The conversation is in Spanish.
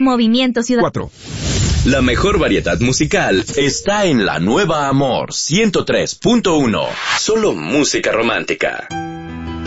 Movimiento Ciudadano. 4. La mejor variedad musical está en La Nueva Amor 103.1. Solo música romántica.